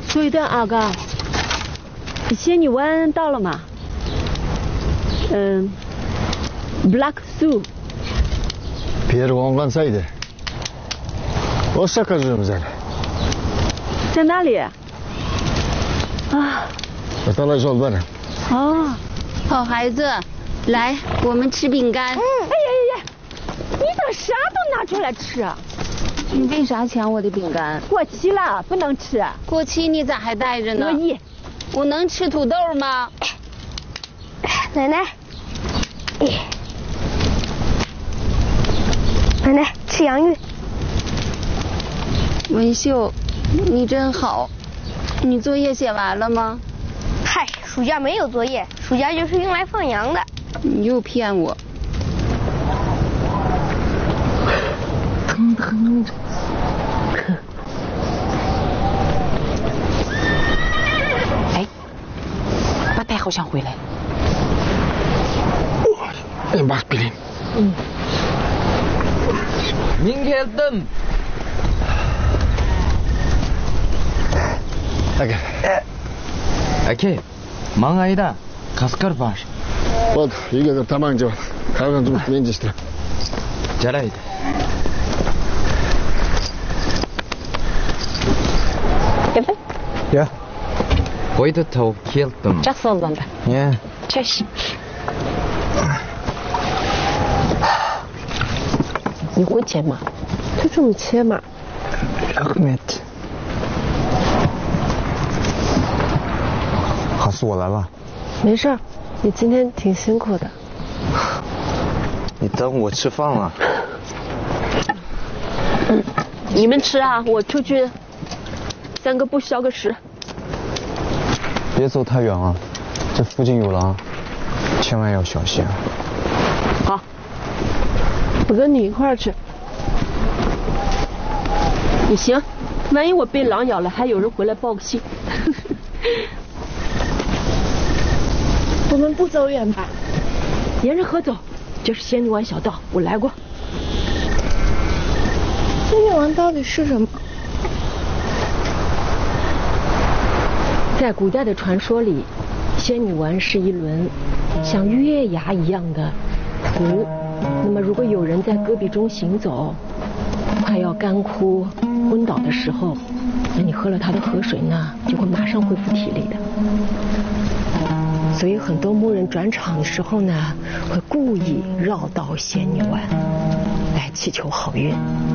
周一段阿哥，仙女湾到了吗？Black Zoo。 Pierre ongan saydı. O sakızım zaten. 在哪里？啊。 我到了手办了。 哦。 好孩子，来，我们吃饼干。 哎呀，你咋啥都拿出来吃啊？ 你为啥抢我的饼干？ 过期了，不能吃。 过期你咋还带着呢？ 恶意。 我能吃土豆吗？ 奶奶，奶奶吃洋芋。 文秀，你真好。你作业写完了吗？ 嗨，暑假没有作业，暑假就是用来放羊的。 你又骗我。 哎，八代好像回来。 En bak bilin. Min geldim. Okey. Okey. Mangayda kaskar var. Bak, iyi gelir tamam cevap. Kalkan tut bence işte. Jaraydi. Geldim. Ya. Koydu tavuk geldim. Жақсы oldu. Ya. Чаш. 你会切吗？ 就这么切嘛。 Rahmet. 好，是我来了。 没事，你今天挺辛苦的。 你等我吃饭了。 你们吃啊，我出去散个步，消个食。 别走太远啊，这附近有狼，千万要小心啊。 好，我跟你一块儿去。也行，万一我被狼咬了，还有人回来报个信。我们不走远吧？沿着河走，就是仙女湾小道，我来过。 仙女湾到底是什么？ 在古代的传说里，仙女湾是一轮像月牙一样的湖。那么，如果有人在戈壁中行走，快要干枯昏倒的时候，那你喝了它的河水呢，就会马上恢复体力的。所以很多牧人转场的时候呢，会故意绕道仙女湾，来祈求好运。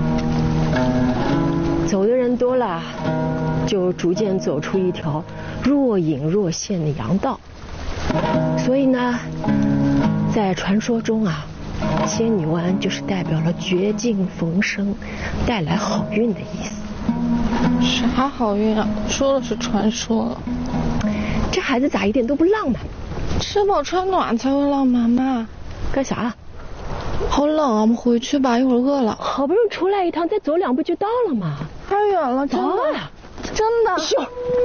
走的人多了，就逐渐走出一条若隐若现的阳道。所以呢，在传说中啊，仙女湾就是代表了绝境逢生，带来好运的意思。 啥好运啊？说的是传说。 这孩子咋一点都不浪漫？ 吃饱穿暖才会浪漫嘛。 干啥？ 好冷啊，我们回去吧，一会儿饿了。 好不容易出来一趟，再走2步就到了嘛。 太远了，真的呀， 真的。 秀，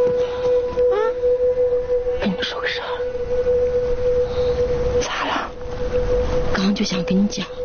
跟你们说个事儿。 咋了？ 刚刚就想跟你讲。